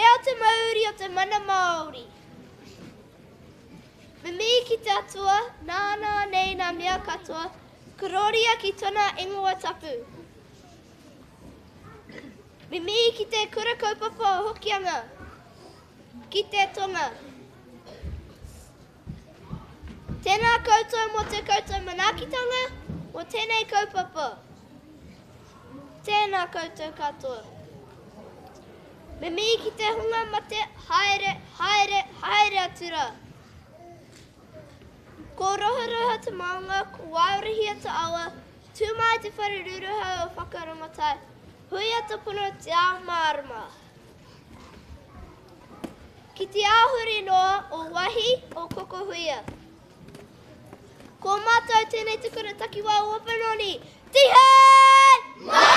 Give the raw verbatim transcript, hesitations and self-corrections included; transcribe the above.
Reo te mauri o te mana Māori. Me mi ki te atua, nāna nei nā mea katoa, kororia ki tona ingoa tapu. Me mi ki te kura kaupapa o hokianga, ki te tonga. Tēnā koutou mo te koutou manaakitanga, o tēnei kaupapa. Tēnā koutou katoa. Me mi ki te hunga mate, haere, haere, haere atura. Ko roha roha te maunga, ko wairihia te awa, tūmai te whareruruha o whakarongotai. Hui ata puno te ao mārama. Ki te āhuri noa o wahi o kokohuia. Ko mātou tēnei te kura takiwā o Wapanoni. Tihei!